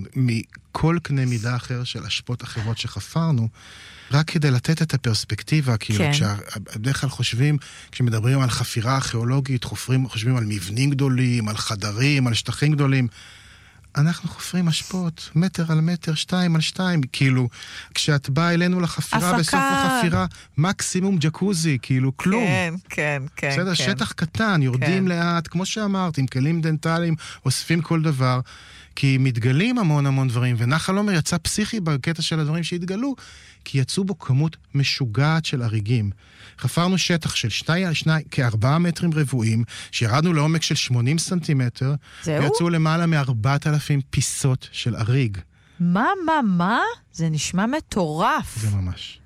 מכל קנה מידה אחר של השפות אחרות שחפרנו, רק כדי לתת את הפרספקטיבה, כאילו, בדרך כלל חושבים, כשמדברים על חפירה ארכיאולוגית, חושבים על מבנים גדולים, על חדרים, על שטחים גדולים. אנחנו חופרים השפות, מטר על מטר, 2 על 2, כאילו, כשאת באה אלינו לחפירה, בסוף החפירה, מקסימום ג'קוזי, כאילו, כלום. כן. בסדר, שטח קטן, יורדים לאט, כמו שאמרת, עם כלים דנטליים, אוספים כל דבר, כי מתגלים המון דברים, ונחל עומר יצא פסיכי בקטע של הדברים שהתגלו, כי יצאו בו כמות משוגעת של אריגים. חפרנו שטח של 2 על 2, כ4 מטרים רבועים, שירדנו לעומק של 80 סנטימטר, ויצאו למעלה מ4,000 פיסות של אריג. מה? זה נשמע מטורף. זה ממש.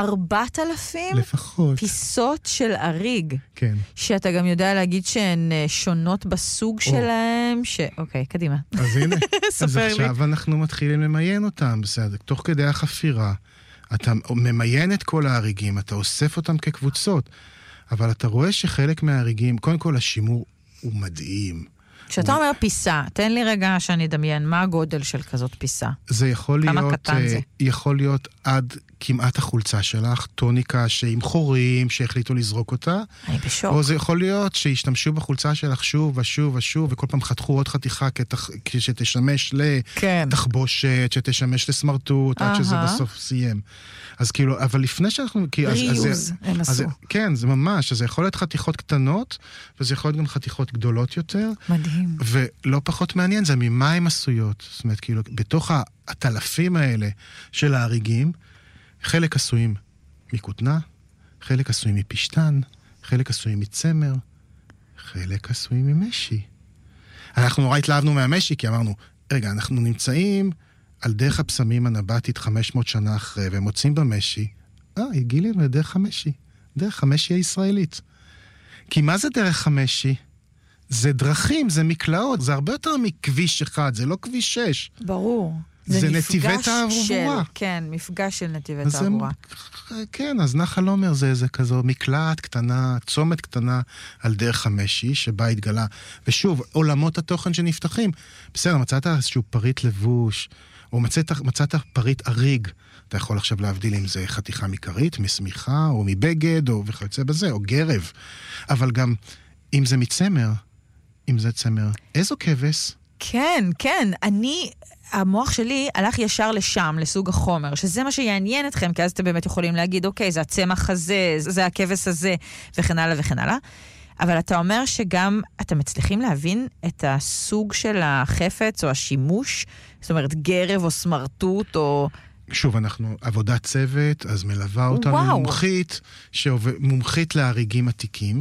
4,000? לפחות. פיסות של אריג. כן. שאתה גם יודע להגיד שהן שונות בסוג שלהם, אוקיי, קדימה. אז הנה. ספר לי. אז עכשיו אנחנו מתחילים למיין אותם, בסדר. תוך כדי החפירה, אתה ממיין את כל האריגים, אתה אוסף אותם כקבוצות, אבל אתה רואה שחלק מהאריגים, קודם כל השימור הוא מדהים. כשאתה אומר פיסה, תן לי רגע שאני אדמיין, מה הגודל של כזאת פיסה? זה יכול להיות, כמה קטן זה? יכול להיות עד כמעט החולצה שלך, טוניקה שעם חורים שהחליטו לזרוק אותה. אני בשוק. או זה יכול להיות שהשתמשו בחולצה שלך שוב ושוב, וכל פעם חתכו עוד חתיכה שתשמש לתחבושת, שתשמש לסמרטוט, עד שזה בסוף סיים. אז כאילו, אבל לפני שאנחנו... ריוז, הם עשו. כן, זה ממש, אז זה יכול להיות חתיכות קטנות, וזה יכול להיות גם חתיכות גדולות יותר. מדהים. ולא פחות מעניין, זה ממה הם עשויות. זאת אומרת, כאילו, בתוך הטלפים האלה של האריגים, חלק עשויים מכותנה, חלק עשויים מפשטן, חלק עשויים מצמר, חלק עשויים ממשי. אנחנו נורא התלהבנו מהמשי, כי אמרנו, רגע, אנחנו נמצאים על דרך הפסמים הנבטית 500 שנה אחרי, והם מוצאים במשי, הגילים לדרך המשי, דרך המשי הישראלית. כי מה זה דרך המשי? זה דרכים, זה מקלעות, זה הרבה יותר מכביש אחד, זה לא כביש 6. ברור. זה נתיבי תעבורה. כן, מפגש של נתיבי תעבורה. כן, אז נחל עומר זה כזו מקלעת קטנה, צומת קטנה על דרך המשי, שבה התגלה. ושוב, עולמות התוכן שנפתחים. בסדר, מצאת איזשהו פריט לבוש, או מצאת פריט אריג. אתה יכול עכשיו להבדיל אם זה חתיכה מקרית, מסמיכה, או מבגד, או וכיוצא בזה, או גרב. אבל גם, אם זה מצמר, אם זה צמר, איזו כבש? כן. המוח שלי הלך ישר לשם, לסוג החומר, שזה מה שיעניין אתכם, כי אז אתם באמת יכולים להגיד, אוקיי, זה הצמח הזה, זה הכבש הזה, וכן הלאה וכן הלאה. אבל אתה אומר שגם אתם מצליחים להבין את הסוג של החפץ או השימוש, זאת אומרת, גרב או סמרטוט או... שוב, אנחנו עבודת צוות, אז מלווה אותנו מומחית לאריגים עתיקים,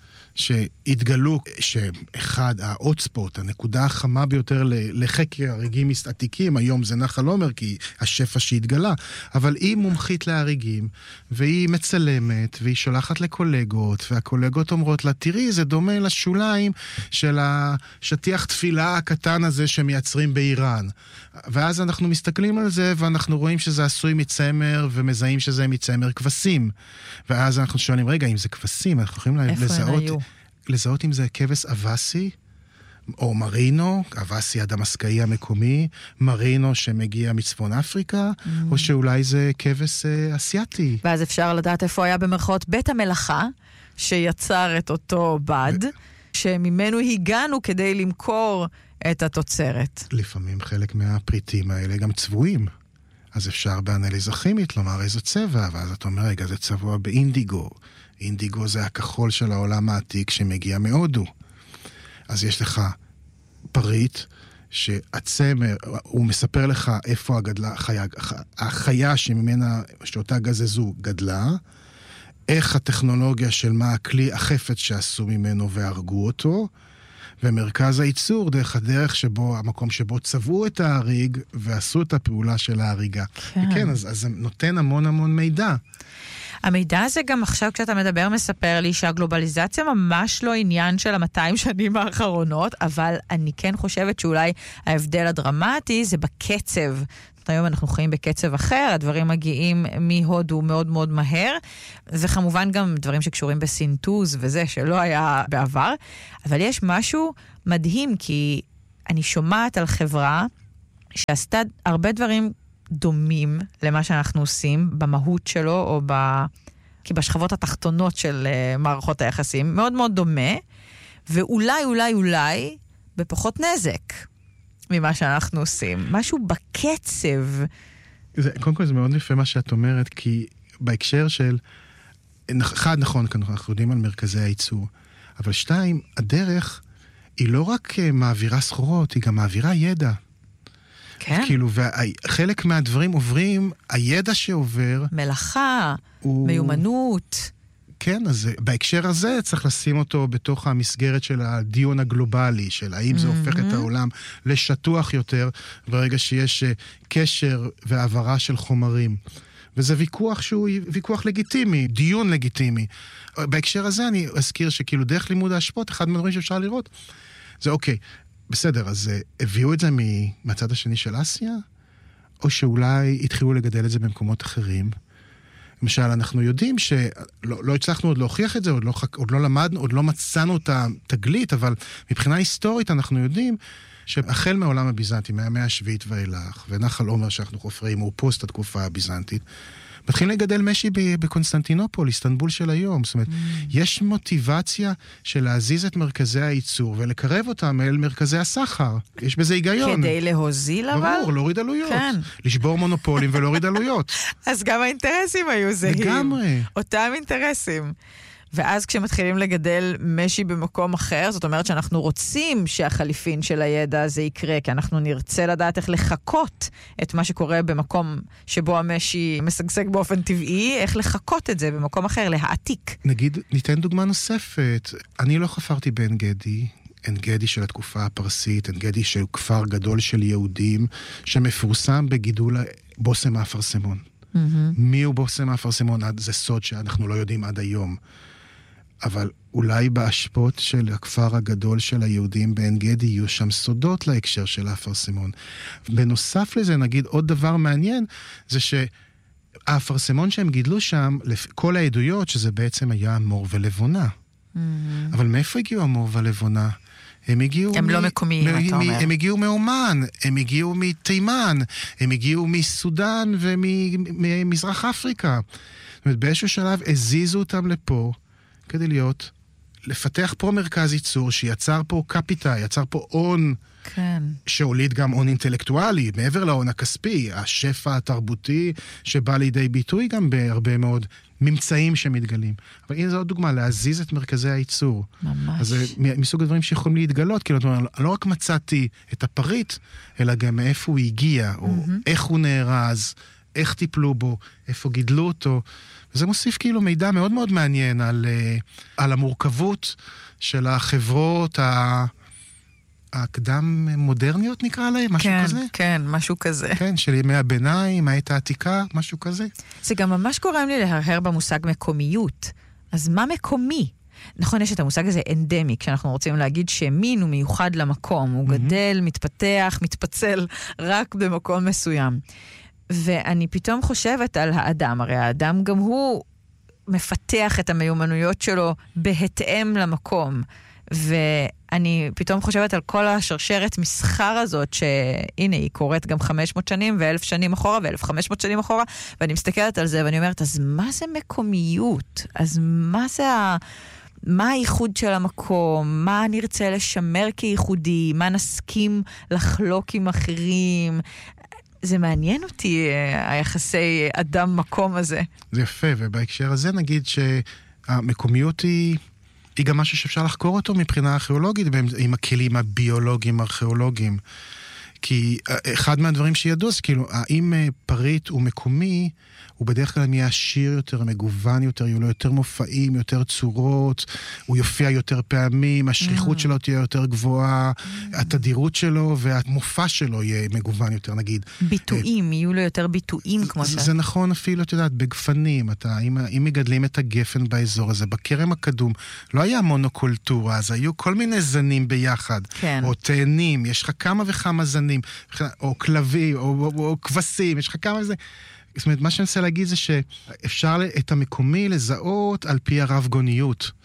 שהתגלו שאחד, האוטספוט, הנקודה החמה ביותר לחקר אריגים עתיקים, היום זה נחל עומר, כי השפע שהתגלה, אבל היא מומחית לאריגים, והיא מצלמת, והיא שולחת לקולגות, והקולגות אומרות לה, תראי, זה דומה לשוליים של השטיח תפילה הקטן הזה שמייצרים באיראן. ואז אנחנו מסתכלים על זה, ואנחנו רואים שזה עשוי מצמר, ומזהים שזה מצמר כבשים. ואז אנחנו שואלים, רגע, אם זה כבשים, אנחנו יכולים לזהות אם זה כבש אבסי, או מרינו, אבסי הדמסקאי המקומי, מרינו שמגיע מצפון אפריקה, או שאולי זה כבש אסיאטי. ואז אפשר לדעת איפה היה במרכאות בית המלאכה, שיצר את אותו בד, שממנו הגענו כדי למכור את התוצרת. לפעמים חלק מהפריטים האלה גם צבועים. אז אפשר באנליזה כימית לומר איזה צבע, ואז אתה אומר, רגע, זה צבוע באינדיגו. אינדיגו זה הכחול של העולם העתיק שמגיע מהודו. אז יש לך פריט שהצמר, הוא מספר לך איפה החיה שממנה, שאותה גזזו גדלה, איך הטכנולוגיה של מה הכלי החפץ שעשו ממנו והרגו אותו, ומרכז הייצור דרך הדרך שבו, המקום שבו צבעו את האריג ועשו את הפעולה של האריגה. כן. וכן, אז זה נותן המון מידע. המידע הזה גם עכשיו כשאתה מדבר מספר לי שהגלובליזציה ממש לא עניין של 200 שנים האחרונות, אבל אני כן חושבת שאולי ההבדל הדרמטי זה בקצב. היום אנחנו חיים בקצב אחר, הדברים מגיעים מהודו מאוד מאוד מהר, וכמובן גם דברים שקשורים בסינטוז וזה שלא היה בעבר, אבל יש משהו מדהים, כי אני שומעת על חברה שעשתה הרבה דברים דומים למה שאנחנו עושים, במהות שלו, או כי בשכבות התחתונות של מערכות היחסים, מאוד מאוד דומה, ואולי, בפחות נזק ממה שאנחנו עושים. משהו בקצב. קודם כל זה מאוד יפה מה שאת אומרת, כי בהקשר של, אחד נכון, אנחנו יודעים על מרכזי הייצור, אבל שתיים, הדרך היא לא רק מעבירה סחורות, היא גם מעבירה ידע. כן. כאילו, וחלק מהדברים עוברים, הידע שעובר... מלאכה, מיומנות. כן, אז בהקשר הזה צריך לשים אותו בתוך המסגרת של הדיון הגלובלי, של האם זה הופך את העולם לשטוח יותר, ברגע שיש קשר והעברה של חומרים. וזה ויכוח שהוא ויכוח לגיטימי, דיון לגיטימי. בהקשר הזה אני אזכיר שכאילו דרך לימוד ההשפעות, אחד מהדברים שאפשר לראות, זה אוקיי, בסדר, אז הביאו את זה מהצד השני של אסיה, או שאולי התחילו לגדל את זה במקומות אחרים. למשל, אנחנו יודעים שלא הצלחנו עוד להוכיח את זה, עוד לא למדנו, עוד לא מצאנו את התגלית, אבל מבחינה היסטורית אנחנו יודעים שהחל מעולם הביזנטי, מהמאה השביעית ואילך, ונחל עומר שאנחנו חופרים, הוא פוסט התקופה הביזנטית, מתחילים לגדל משי בקונסטנטינופול, איסטנבול של היום. זאת אומרת, יש מוטיבציה של להזיז את מרכזי הייצור ולקרב אותם אל מרכזי הסחר. יש בזה היגיון. כדי להוזיל אבל? ברור, להוריד עלויות. כן. לשבור מונופולים ולהוריד עלויות. אז גם האינטרסים היו זהים. לגמרי. אותם אינטרסים. ואז כשמתחילים לגדל משי במקום אחר, זאת אומרת שאנחנו רוצים שהחליפין של הידע הזה יקרה, כי אנחנו נרצה לדעת איך לחכות את מה שקורה במקום שבו המשי משגשג באופן טבעי, איך לחכות את זה במקום אחר, להעתיק. נגיד, ניתן דוגמה נוספת. אני לא חפרתי בעין גדי, עין גדי של התקופה הפרסית, עין גדי של כפר גדול של יהודים, שמפורסם בגידול בושם האפרסמון. מי הוא בושם האפרסמון? זה סוד שאנחנו לא יודעים עד היום. אבל אולי בהשפעות של הכפר הגדול של היהודים בעין גדי יהיו שם סודות להקשר של האפרסמון. בנוסף לזה, נגיד עוד דבר מעניין, זה שהאפרסמון שהם גידלו שם, כל העדויות שזה בעצם היה מור ולבונה. אבל מאיפה הגיעו המור ולבונה? הם לא מקומיים, אתה אומר. הם הגיעו מאומן, הם הגיעו מתימן, הם הגיעו מסודן וממזרח אפריקה. זאת אומרת, באיזשהו שלב הזיזו אותם לפה, כדי לפתח פה מרכז ייצור שיצר פה קפיטה, יצר פה הון, כן. שהוליד גם הון אינטלקטואלי, מעבר להון הכספי, השפע התרבותי שבא לידי ביטוי גם בהרבה מאוד ממצאים שמתגלים. אבל הנה זו עוד דוגמה, להזיז את מרכזי הייצור. ממש. אז זה מסוג הדברים שיכולים להתגלות, כאילו, לא רק מצאתי את הפריט, אלא גם מאיפה הוא הגיע, או איך הוא נארז, איך טיפלו בו, איפה גידלו אותו. וזה מוסיף כאילו מידע מאוד מאוד מעניין על המורכבות של החברות הקדם מודרניות נקרא להם, משהו כן, כזה. כן, משהו כזה. כן, של ימי הביניים, העת העתיקה, משהו כזה. זה גם ממש גורם לי להרהר במושג מקומיות. אז מה מקומי? נכון, יש את המושג הזה אנדמי, כשאנחנו רוצים להגיד שמין הוא מיוחד למקום, הוא גדל, מתפתח, מתפצל רק במקום מסוים. ואני פתאום חושבת על האדם, הרי האדם גם הוא מפתח את המיומנויות שלו בהתאם למקום. ואני פתאום חושבת על כל השרשרת מסחר הזאת, שהנה היא קורית גם 500 שנים ו1000 שנים אחורה ו1500 שנים אחורה, ואני מסתכלת על זה ואני אומרת, אז מה זה מקומיות? אז מה הייחוד של המקום? מה נרצה לשמר כייחודי? מה נסכים לחלוק עם אחרים? זה מעניין אותי, היחסי אדם-מקום הזה. זה יפה, ובהקשר הזה נגיד שהמקומיות היא גם משהו שאפשר לחקור אותו מבחינה ארכיאולוגית, עם הכלים הביולוגיים, ארכיאולוגיים. כי אחד מהדברים שידעו, זה כאילו, האם פריט הוא מקומי, הוא בדרך כלל יהיה עשיר יותר, מגוון יותר, יהיו לו יותר מופעים, יותר צורות, הוא יופיע יותר פעמים, השכיחות שלו תהיה יותר גבוהה, התדירות שלו והמופע שלו יהיה מגוון יותר, נגיד. ביטויים, יהיו לו יותר ביטויים כמו זה נכון אפילו, את יודעת, בגפנים, אם מגדלים את הגפן באזור הזה, בכרם הקדום, לא היה מונוקולטורה, אז היו כל מיני זנים ביחד, כן. או תאנים, יש לך כמה וכמה זנים, או כלבים, או כבשים, יש לך כמה זה. זאת אומרת, מה שאני רוצה להגיד זה שאפשר את המקומי לזהות על פי הרב גוניות.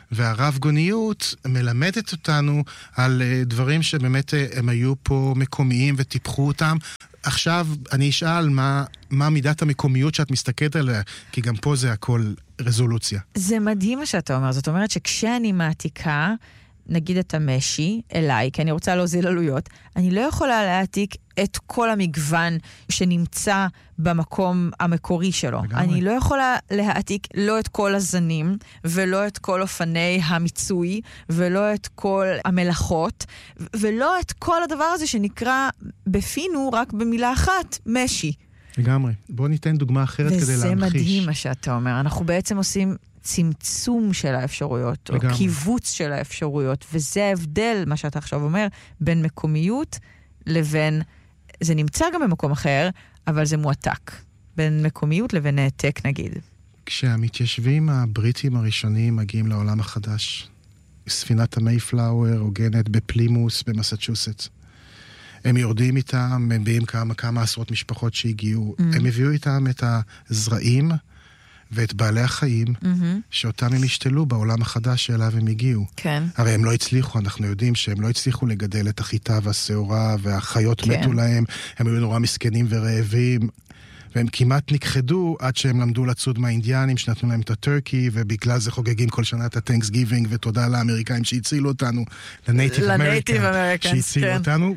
והרב גוניות מלמדת אותנו על דברים שבאמת הם היו פה מקומיים וטיפחו אותם. עכשיו אני אשאל מה מידת המקומיות שאת מסתכלת עליה, כי גם פה זה הכל רזולוציה. זה מדהים מה שאתה אומר. זאת אומרת שכשאני מעתיקה, נגיד את המשי אליי, כי אני רוצה להוזיל עלויות, אני לא יכולה להעתיק את כל המגוון שנמצא במקום המקורי שלו. לגמרי. אני לא יכולה להעתיק לא את כל הזנים, ולא את כל אופני המיצוי, ולא את כל המלאכות, ולא את כל הדבר הזה שנקרא בפינו רק במילה אחת, משי. לגמרי. בוא ניתן דוגמה אחרת כדי להמחיש. וזה מדהים מה שאתה אומר. אנחנו בעצם עושים צמצום של האפשרויות, או קיבוץ של האפשרויות, וזה ההבדל, מה שאתה עכשיו אומר, בין מקומיות לבין, זה נמצא גם במקום אחר, אבל זה מועתק. בין מקומיות לבין העתק, נגיד. כשהמתיישבים הבריטים הראשונים מגיעים לעולם החדש, ספינת המייפלאואר הוגנת בפלימוס במסצ'וסטס. הם יורדים איתם, הם מביאים כמה עשרות משפחות שהגיעו, הם הביאו איתם את הזרעים, ואת בעלי החיים, שאותם הם השתלו בעולם החדש שאליו הם הגיעו. כן. הרי הם לא הצליחו, אנחנו יודעים שהם לא הצליחו לגדל את החיטה והשעורה, והחיות מתו להם, הם היו נורא מסכנים ורעבים, והם כמעט נכחדו עד שהם למדו לצוד מהאינדיאנים, שנתנו להם את הטורקי, ובגלל זה חוגגים כל שנה את ה-Thanksgiving, ותודה לאמריקאים שהצילו אותנו, לנייטיב אמריקאים שהצילו אותנו.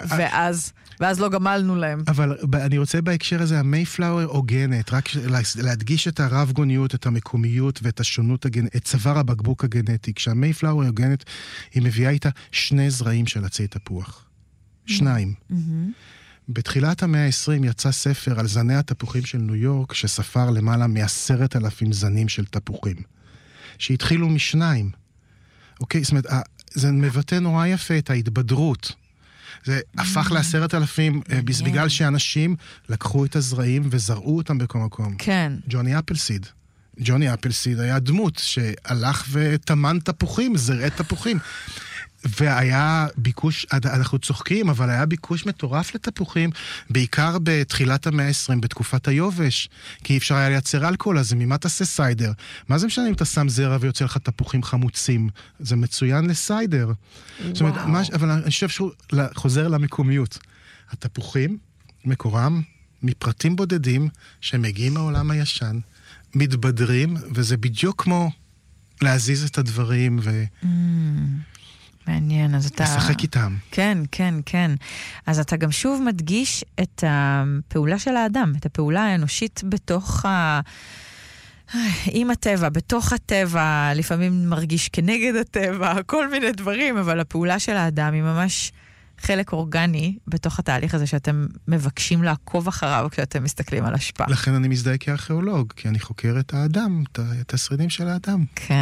ואז לא גמלנו להם. אבל אני רוצה בהקשר הזה, המייפלאואר הוגנת, רק להדגיש את הרב גוניות, את המקומיות ואת השונות, את צוואר הבקבוק הגנטי. כשהמייפלאואר הוגנת, היא מביאה איתה 2 זרעים של עצי תפוח. 2. בתחילת המאה ה-20 יצא ספר על זני התפוחים של ניו יורק, שספר למעלה מ10,000 זנים של תפוחים. שהתחילו מ2. אוקיי? זאת אומרת, זה מבטא נורא יפה את ההתבדרות. זה הפך ל10,000 בגלל שאנשים לקחו את הזרעים וזרעו אותם בכל מקום. כן. ג'וני אפלסיד. ג'וני אפלסיד היה דמות שהלך ותמן תפוחים, זרעי תפוחים. והיה ביקוש, אנחנו צוחקים, אבל היה ביקוש מטורף לתפוחים, בעיקר בתחילת המאה ה-20, בתקופת היובש, כי אי אפשר היה לייצר אלכוהול, אז ממה תעשה סיידר? מה זה משנה אם אתה שם זרע ויוצא לך תפוחים חמוצים? זה מצוין לסיידר. זאת אומרת, אבל אני חושב שהוא חוזר למקומיות. התפוחים, מקורם, מפרטים בודדים, שמגיעים מהעולם הישן, מתבדרים, וזה בדיוק כמו להזיז את הדברים מעניין, אז אתה... לשחק איתם. כן, כן, כן. אז אתה גם שוב מדגיש את הפעולה של האדם, את הפעולה האנושית בתוך עם הטבע, בתוך הטבע, לפעמים מרגיש כנגד הטבע, כל מיני דברים, אבל הפעולה של האדם היא ממש חלק אורגני בתוך התהליך הזה שאתם מבקשים לעקוב אחריו כשאתם מסתכלים על השפעה. לכן אני מזדהה כארכיאולוג, כי אני חוקר את האדם, את השרידים של האדם. כן.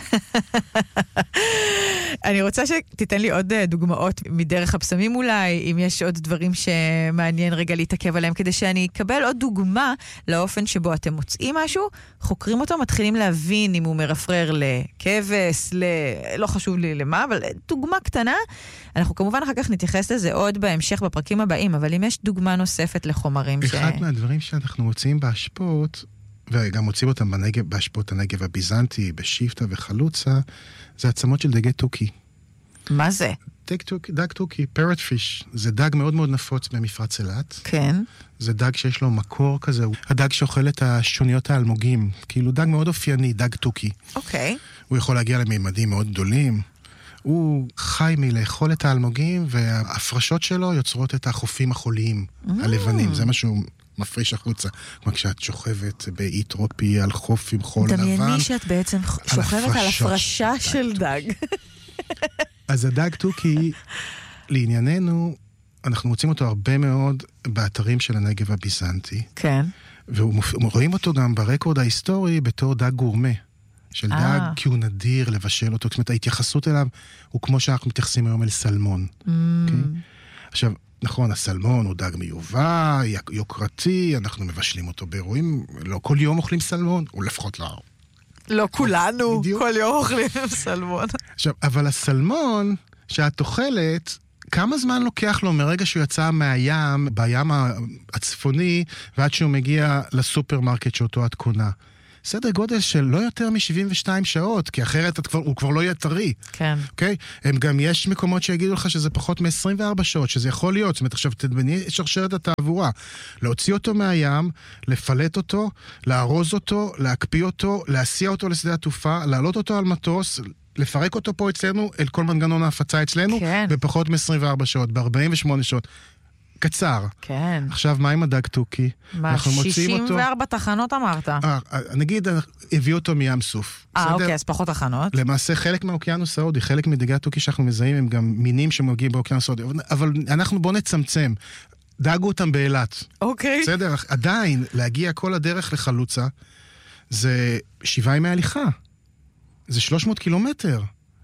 אני רוצה שתיתן לי עוד דוגמאות מדרך הפסמים אולי, אם יש עוד דברים שמעניין רגע להתעכב עליהם, כדי שאני אקבל עוד דוגמה לאופן שבו אתם מוצאים משהו, חוקרים אותו, מתחילים להבין אם הוא מרפרר לכבש, לא חשוב לי למה, אבל דוגמה קטנה. אנחנו כמובן אחר כך נתייחס לזה עוד בהמשך בפרקים הבאים, אבל אם יש דוגמה נוספת לחומרים אחד מהדברים שאנחנו מוצאים בהשפעות, וגם מוצאים אותם בהשפעות הנגב הביזנטי, בשיפטה וחלוצה, זה עצמות של דגי טוקי. מה זה? דג טוקי, parrot fish, זה דג מאוד מאוד נפוץ במפרץ אילת. כן. זה דג שיש לו מקור כזה, הדג שאוכל את השוניות האלמוגים, כאילו דג מאוד אופייני, דג טוקי. אוקיי. הוא יכול להגיע לממדים מאוד גדולים. הוא חי מלאכול את האלמוגים, וההפרשות שלו יוצרות את החופים החוליים, הלבנים. זה משהו מפריש החוצה. כמו כשאת שוכבת באי טרופי על חוף עם חול לבן. דמייני שאת בעצם שוכבת על הפרשה של דג. אז הדג טוקי, לענייננו, אנחנו מוצאים אותו הרבה מאוד באתרים של הנגב הביזנטי. כן. ורואים אותו גם ברקורד ההיסטורי בתור דג גורמה. של דג, כי הוא נדיר לבשל אותו. זאת אומרת, ההתייחסות אליו הוא כמו שאנחנו מתייחסים היום אל סלמון. עכשיו, נכון, הסלמון הוא דג מיובא, יוקרתי, אנחנו מבשלים אותו באירועים, לא כל יום אוכלים סלמון, או לפחות לא. לא כולנו, כל יום אוכלים סלמון. עכשיו, אבל הסלמון שאת אוכלת, כמה זמן לוקח לו מרגע שהוא יצא מהים, בים הצפוני, ועד שהוא מגיע לסופרמרקט שאותו את קונה? סדר גודל של לא יותר מ-72 שעות, כי אחרת הוא כבר לא יהיה טרי. כן. אוקיי? הם גם יש מקומות שיגידו לך שזה פחות מ-24 שעות, שזה יכול להיות. זאת אומרת, עכשיו תדמני שרשרת התעבורה. להוציא אותו מהים, לפלט אותו, לארוז אותו, להקפיא אותו, להסיע אותו לשדה התעופה, להעלות אותו על מטוס, לפרק אותו פה אצלנו, אל כל מנגנון ההפצה אצלנו, כן. בפחות מ-24 שעות, ב-48 שעות. קצר. כן. עכשיו, מה עם הדג טוקי? מה, 64 תחנות אמרת? נגיד, הביאו אותו מים סוף. אוקיי, אז פחות תחנות. למעשה, חלק מהאוקיינוס ההודי, חלק מדגי הטוקי שאנחנו מזהים, הם גם מינים שמגיעים באוקיינוס ההודי. אבל אנחנו בוא נצמצם. דאגו אותם באילת. אוקיי. בסדר? עדיין, להגיע כל הדרך לחלוצה, זה 7 ימי הליכה. זה 300 קילומטר.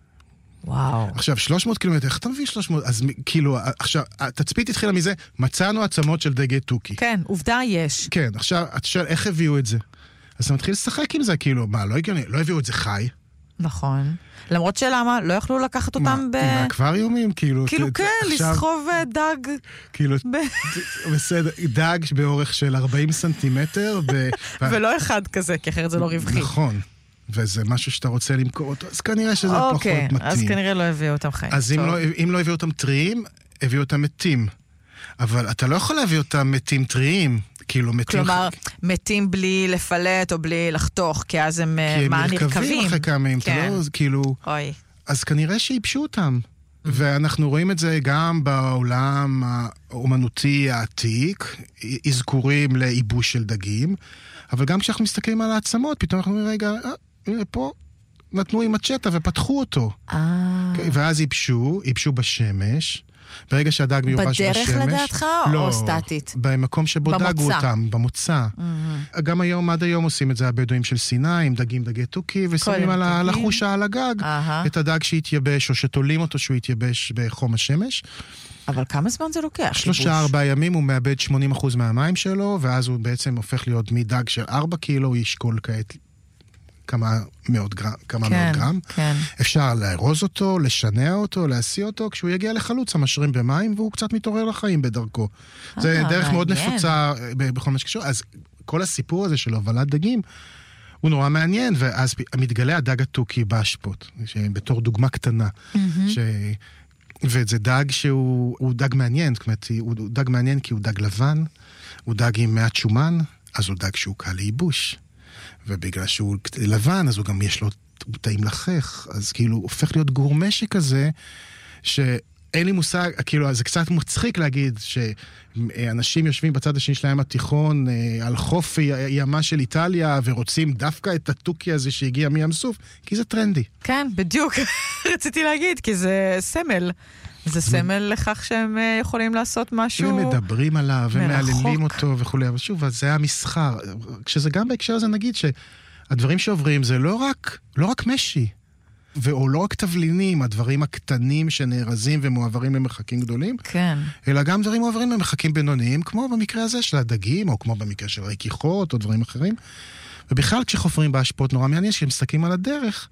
וואו. עכשיו, 300 קילומטר, איך אתה מביא 300? אז כאילו, עכשיו, התצפית התחילה מזה, מצאנו עצמות של דגי טוקי. כן, עובדה יש. כן, עכשיו, אתה שואל, איך הביאו את זה? אז אתה מתחיל לשחק עם זה, כאילו, מה, לא הגיוני, לא הביאו את זה חי? נכון. למרות שלמה, לא יכלו לקחת אותם מהאקווריומים, כאילו... כאילו, כן, לסחוב דג. כאילו, בסדר, דג באורך של 40 סנטימטר. ולא אחד כזה, כי אחרת זה לא רווחי. נכון. וזה משהו שאתה רוצה למכור אותו, אז כנראה שזה פחות מתאים. אוקיי, אז כנראה לא הביאו אותם חיים. אז אם לא הביאו אותם טריים, הביאו אותם מתים. אבל אתה לא יכול להביא אותם מתים טריים. כלומר, מתים בלי לפלט או בלי לחתוך, כי אז הם נרכבים. כי הם נרכבים אחרי כמה ימים, כאילו... אז כנראה שיבשו אותם. ואנחנו רואים את זה גם בעולם האומנותי העתיק, אזכורים לאיבוש של דגים, אבל גם כשאנחנו מסתכלים על העצמות, פתאום אנחנו אומרים, רגע, פה נתנו עם הצ'טה ופתחו אותו. ואז ייבשו בשמש, ברגע שהדג מיובש בשמש... בדרך לדעתך או סטטית? במקום שבו דגו אותם, במוצא. גם היום, עד היום עושים את זה הבדואים של סיני, עם דגי טוקי, ושמים על החושה על הגג, את הדג שהתייבש, או שתולים אותו שהוא יתייבש בחום השמש. אבל כמה זמן זה לוקח? 3-4 ימים הוא מאבד 80% מהמים שלו, ואז הוא בעצם הופך להיות מדג של 4 קילו, הוא ישקול כעת כמה מאות גרם. כן. אפשר לארוז אותו, לשנע אותו, להסיע אותו, כשהוא יגיע לחלוץ, המשרים במים, והוא קצת מתעורר לחיים בדרכו. זה דרך מאוד נפוצה בכל מה שקשור. אז כל הסיפור הזה של הובלת דגים, הוא נורא מעניין, ואז מתגלה הדג הטוקי באשפות, בתור דוגמה קטנה, וזה דג שהוא דג מעניין, זאת אומרת, הוא דג מעניין כי הוא דג לבן, הוא דג עם מעט שומן, אז הוא דג שהוא קל לייבוש. ובגלל שהוא לבן, אז הוא גם יש לו טעים לחך, אז כאילו הוא הופך להיות גורמשי כזה, שאין לי מושג, כאילו זה קצת מצחיק להגיד שאנשים יושבים בצד השני של הים התיכון, על חוף ימה של איטליה, ורוצים דווקא את הטוקי הזה שהגיע מים סוף, כי זה טרנדי. כן, בדיוק, רציתי להגיד, כי זה סמל. זה סמל לכך שהם יכולים לעשות משהו מרחוק. הם מדברים עליו, הם מעללים אותו וכו'. אבל שוב, זה המסחר. כשזה גם בהקשר הזה נגיד שהדברים שעוברים זה לא רק משי, או לא רק תבלינים, הדברים הקטנים שנארזים ומועברים למרחקים גדולים, כן. אלא גם דברים מועברים למרחקים בינוניים, כמו במקרה הזה של הדגים, או כמו במקרה של ריקיחות, או דברים אחרים. ובכלל כשחופרים בהשפעות נורא מעניין, כשמסתכלים על הדרך,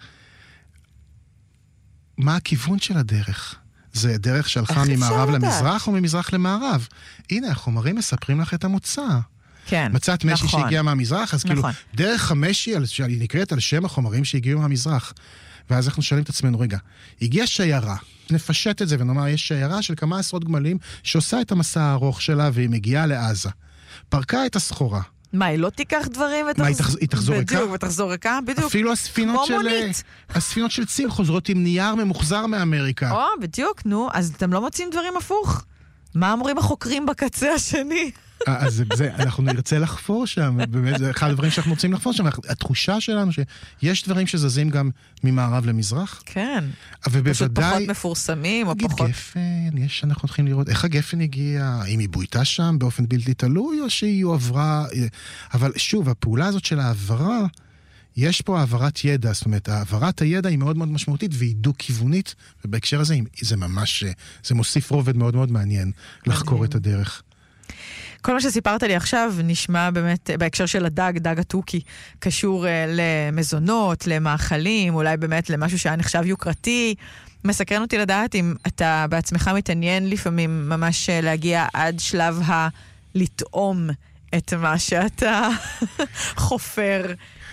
מה הכיוון של הדרך? זה דרך שהלכה ממערב למזרח או ממזרח למערב. הנה, החומרים מספרים לך את המוצא. כן, מצאת משי שהגיע מהמזרח, אז כאילו, דרך המשי, שהיא נקראת על שם החומרים שהגיעו מהמזרח. ואז אנחנו שואלים את עצמנו, רגע, הגיעה שיירה, נפשט את זה ונאמר, יש שיירה של כמה עשרות גמלים שעושה את המסע הארוך שלה והיא מגיעה לעזה. פרקה את הסחורה. מה, היא לא תיקח דברים היא תחזור ריקה? בדיוק, ותחזור ריקה, בדיוק. אפילו הספינות של צים חוזרות עם נייר ממוחזר מאמריקה. בדיוק, נו, אז אתם לא מוצאים דברים הפוך? מה אומרים החוקרים בקצה השני? אז אנחנו נרצה לחפור שם, באמת, זה אחד הדברים שאנחנו רוצים לחפור שם, התחושה שלנו שיש דברים שזזים גם ממערב למזרח. כן. פשוט פחות מפורסמים, או פחות... נגיד גפן, אנחנו הולכים לראות איך הגפן הגיע, האם היא בויתה שם באופן בלתי תלוי, או שהיא עברה... אבל שוב, הפעולה הזאת של העברה, יש פה העברת ידע, זאת אומרת, העברת הידע היא מאוד מאוד משמעותית, והיא דו-כיוונית, ובהקשר הזה זה ממש, זה מוסיף רובד מאוד מאוד מעניין לחקור את הדרך. כל מה שסיפרת לי עכשיו נשמע באמת בהקשר של דג הטוקי, קשור למזונות, למאכלים, אולי באמת למשהו שהיה נחשב יוקרתי. מסקרן אותי לדעת אם אתה בעצמך מתעניין לפעמים ממש להגיע עד שלב לטעום את מה שאתה חופר.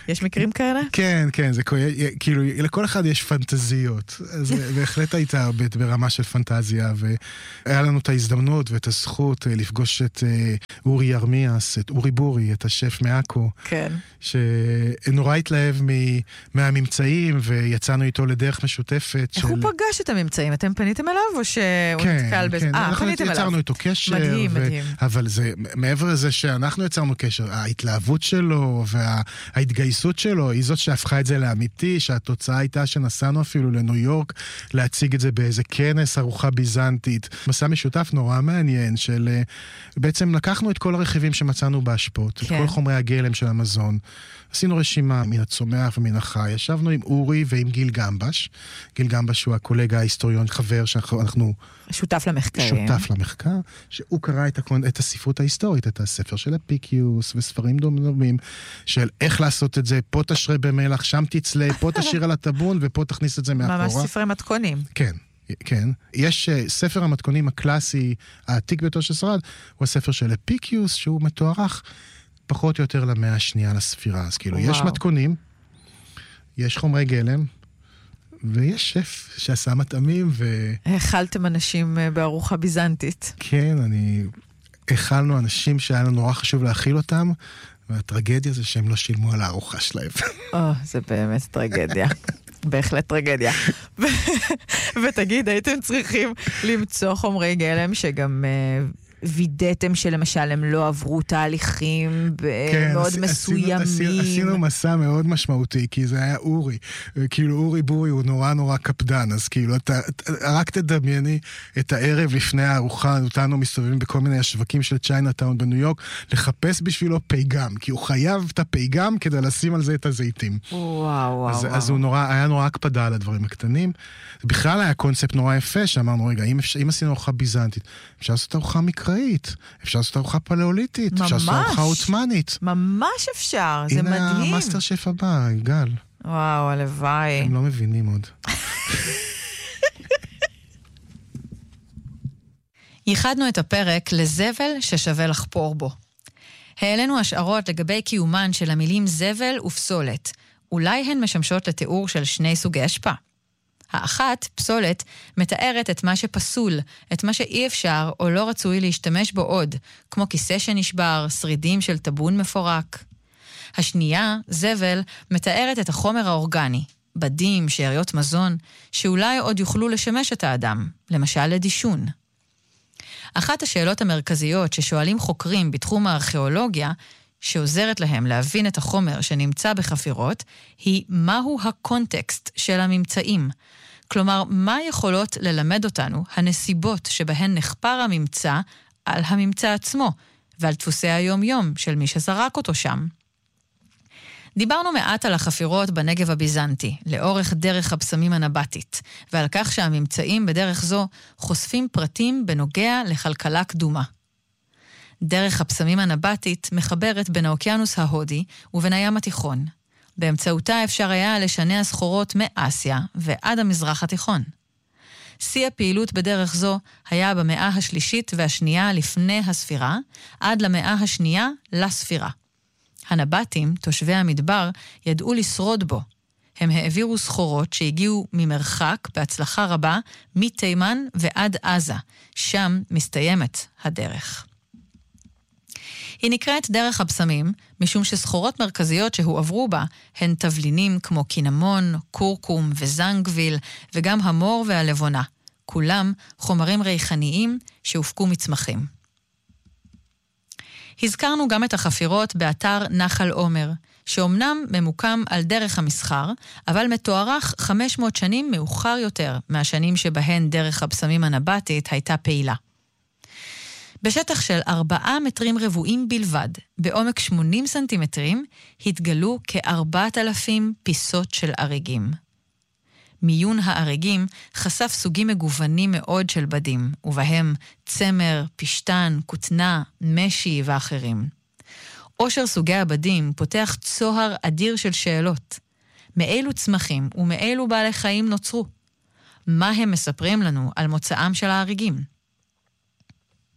יש מקרים כאלה? כן, כן, זה כאילו, לכל אחד יש פנטזיות. אז בהחלט הייתה ברמה של פנטזיה, והיה לנו את ההזדמנות ואת הזכות לפגוש את אורי ירמיאס, את אורי בורי, את השף מעכו. כן. שנורא התלהב מהממצאים, ויצאנו איתו לדרך משותפת. איך הוא פגש את הממצאים? אתם פניתם אליו, או שהוא נתקל בזה? כן, אנחנו יצרנו איתו קשר. מדהים, מדהים. אבל זה, מעבר לזה שאנחנו יצרנו קשר, ההתלהבות שלו וההתגייסות שלו, היא זאת שהפכה את זה לאמיתי, שהתוצאה הייתה שנסענו אפילו לניו יורק, להציג את זה באיזה כנס ארוחה ביזנטית. מסע משותף נורא מעניין של, בעצם לקחנו את כל הרכיבים שמצאנו בהשפות, את כל חומרי הגלם של המזון, עשינו רשימה מן הצומח ומן החי, ישבנו עם אורי ועם גיל גמבש. גיל גמבש הוא הקולגה ההיסטוריון, חבר שאנחנו... שותף למחקר. שותף למחקר, שהוא קרא את הספרות ההיסטורית, את הספר של אפיקוס וספרים דומים, של איך לעשות את זה, פה תשרה במלח, שם תצלה, פה תשאיר על הטבון ופה תכניס את זה מאחורה. ממש ספרי מתכונים. כן. כן, יש ספר המתכונים הקלאסי, העתיק ביותר ששרד, הוא הספר של אפיקוס, שהוא מתוארך פחות או יותר למאה השנייה לספירה. אז כאילו, יש מתכונים, יש חומרי גלם, ויש שף שעשה מטעמים האכלתם אנשים בארוחה ביזנטית. כן, האכלנו אנשים שהיה לנו נורא חשוב להאכיל אותם, והטרגדיה זה שהם לא שילמו על הארוחה שלהם. זה באמת טרגדיה. בהחלט טרגדיה. ותגיד, הייתם צריכים למצוא חומרי גלם שגם וידאתם שלמשל הם לא עברו תהליכים מאוד מסוימים. עשינו מסע מאוד משמעותי, כי זה היה אורי. כאילו אורי בורי הוא נורא נורא קפדן, אז כאילו רק תדמייני את הערב לפני הארוחה, אותנו מסתובבים בכל מיני השווקים של צ'יינאטאון בניו יורק, לחפש בשבילו פייגם, כי הוא חייב את הפייגם כדי לשים על זה את הזיתים. וואו. אז הוא היה נורא הקפדה על הדברים הקטנים. בכלל היה קונספט נורא יפה, שאמרנו, רגע, אם עשינו ארוחה ביזנטית, אפשר לעשות ארוחה מקראית, אפשר לעשות ארוחה פלאוליטית, אפשר לעשות ארוחה עות'מאנית. ממש אפשר, זה מדהים. הנה המאסטר שף הבא, גל. וואו, הלוואי. הם לא מבינים עוד. ייחדנו את הפרק לזבל ששווה לחפור בו. העלינו השערות לגבי קיומן של המילים זבל ופסולת. אולי הן משמשות לתיאור של שני סוגי השפעה. האחת, פסולת, מתארת את מה שפסול, את מה שאי אפשר או לא רצוי להשתמש בו עוד, כמו כיסא שנשבר, שרידים של טבון מפורק. השנייה, זבל, מתארת את החומר האורגני, בדים, שאריות מזון, שאולי עוד יוכלו לשמש את האדם, למשל לדישון. אחת השאלות המרכזיות ששואלים חוקרים בתחום הארכיאולוגיה, שעוזרת להם להבין את החומר שנמצא בחפירות, היא מהו הקונטקסט של הממצאים. כלומר, מה יכולות ללמד אותנו הנסיבות שבהן נחפר הממצא על הממצא עצמו, ועל דפוסי היום-יום של מי שזרק אותו שם. דיברנו מעט על החפירות בנגב הביזנטי, לאורך דרך הבשמים הנבטית, ועל כך שהממצאים בדרך זו חושפים פרטים בנוגע לכלכלה קדומה. דרך הבשמים הנבטית מחברת בין האוקיינוס ההודי ובין הים התיכון. באמצעותה אפשר היה לשנע סחורות מאסיה ועד המזרח התיכון. שיא הפעילות בדרך זו היה במאה השלישית והשנייה לפני הספירה, עד למאה השנייה לספירה. הנבטים, תושבי המדבר, ידעו לשרוד בו. הם העבירו סחורות שהגיעו ממרחק בהצלחה רבה מתימן ועד עזה. שם מסתיימת הדרך. היא נקראת דרך הבשמים, משום שסחורות מרכזיות שהועברו בה הן תבלינים כמו קינמון, קורקום וזנגוויל, וגם המור והלבונה. כולם חומרים ריחניים שהופקו מצמחים. הזכרנו גם את החפירות באתר נחל עומר, שאומנם ממוקם על דרך המסחר, אבל מתוארך 500 שנים מאוחר יותר מהשנים שבהן דרך הבשמים הנבטית הייתה פעילה. בשטח של 4 מטרים רבועים בלבד, בעומק 80 סנטימטרים, התגלו כ4,000 פיסות של אריגים. מיון האריגים חשף סוגים מגוונים מאוד של בדים, ובהם צמר, פשטן, כותנה, משי ואחרים. עושר סוגי הבדים פותח צוהר אדיר של שאלות. מאילו צמחים ומאילו בעלי חיים נוצרו? מה הם מספרים לנו על מוצאם של האריגים?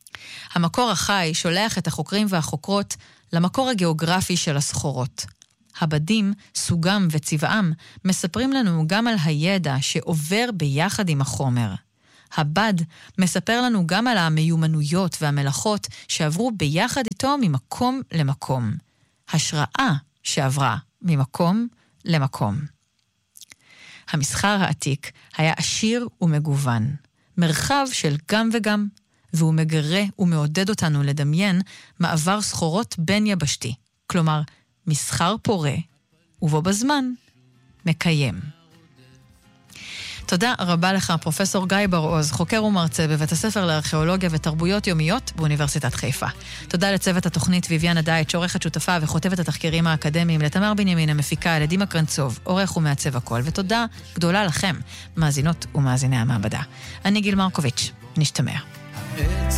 המקור החי שולח את החוקרים והחוקרות למקור הגיאוגרפי של הסחורות. הבדים, סוגם וצבעם, מספרים לנו גם על הידע שעובר ביחד עם החומר. הבד מספר לנו גם על המיומנויות והמלאכות שעברו ביחד איתו ממקום למקום. השראה שעברה ממקום למקום. המסחר העתיק היה עשיר ומגוון, מרחב של גם וגם, והוא מגרה ומעודד אותנו לדמיין מעבר סחורות בין יבשתי, כלומר מסחר פורה ובו בזמן מקיים. תודה רבה לך, פרופסור גיא בר-עוז, חוקר ומרצה בבית הספר לארכיאולוגיה ותרבויות יומיות באוניברסיטת חיפה. תודה לצוות התוכנית ויביאנה דייט, שעורכת שותפה וחוטבת התחקירים האקדמיים, לתמר בנימין המפיקה, לדימה קרנצוב, עורך ומעצב הכל, ותודה גדולה לכם, מאזינות ומאזיני המעבדה. אני גיל מרקוביץ', נשתמע.